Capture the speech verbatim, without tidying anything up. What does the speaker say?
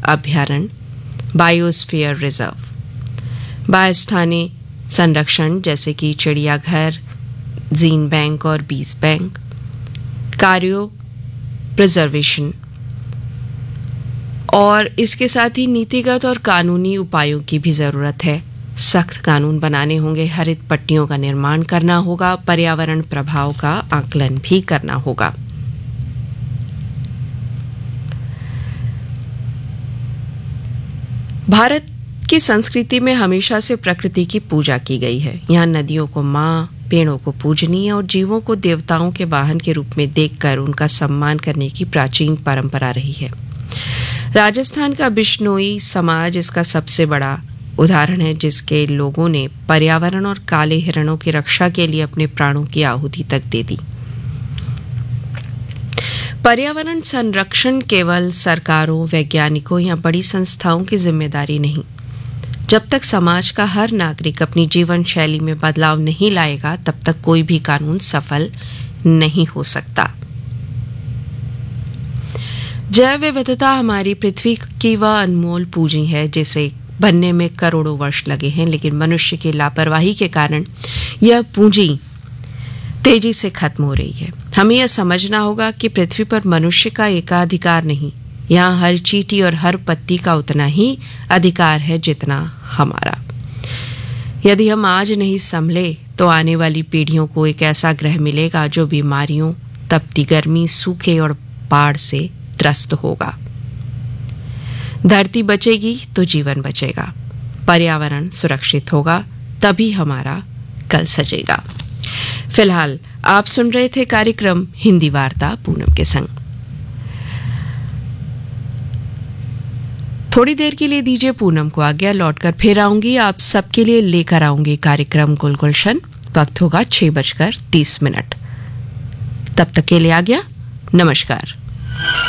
अभयारण्य, biosphere reserve, बास्थानीय संरक्षण जैसे कि चिड़ियाघर, जीन बैंक और बीज बैंक, कार्यो प्रिजर्वेशन, और इसके साथ ही नीतिगत और कानूनी उपायों की भी ज़रूरत है। सख्त कानून बनाने होंगे, हरित पट्टियों का निर्माण करना होगा, पर्यावरण प्रभाव का आकलन भी करना होगा। भारत की संस्कृति में हमेशा से प्रकृति की पूजा की गई है। यहाँ नदियों को माँ, पेड़ों को पूजनीय और जीवों को देवताओं के वाहन के रूप में देखकर उनका सम्मान करने की प्राचीन परंपरा रही है। राजस्थान का बिश्नोई समाज इसका सबसे बड़ा उदाहरण है, जिसके लोगों ने पर्यावरण और काले हिरणों की रक्षा के लिए अपने प्राणों की आहुति तक दे दी। पर्यावरण संरक्षण केवल सरकारों, वैज्ञानिकों या बड़ी संस्थाओं की जिम्मेदारी नहीं। जब तक समाज का हर नागरिक अपनी जीवन शैली में बदलाव नहीं लाएगा, तब तक कोई भी कानून सफल नहीं हो सकता। जैव विविधता हमारी पृथ्वी की वह अनमोल पूंजी है जिसे बनने में करोड़ों वर्ष लगे हैं, लेकिन मनुष्य की लापरवाही के कारण यह पूंजी तेजी से खत्म हो रही है। हमें यह समझना होगा कि पृथ्वी पर मनुष्य का एकाधिकार नहीं, यहाँ हर चींटी और हर पत्ती का उतना ही अधिकार है जितना हमारा। यदि हम आज नहीं संभले तो आने वाली पीढ़ियों को एक ऐसा ग्रह मिलेगा जो बीमारियों, तपती गर्मी, सूखे और बाढ़ से त्रस्त होगा। धरती बचेगी तो जीवन बचेगा, पर्यावरण सुरक्षित होगा तभी हमारा कल सजेगा। फिलहाल आप सुन रहे थे कार्यक्रम हिंदी वार्ता पूनम के संग। थोड़ी देर के लिए दीजिए पूनम को आज्ञा, लौटकर फिर आऊंगी, आप सबके लिए लेकर आऊंगी कार्यक्रम गुलगुलशन। वक्त होगा छह बजकर तीस मिनट। तब तक के लिए आज्ञा, नमस्कार।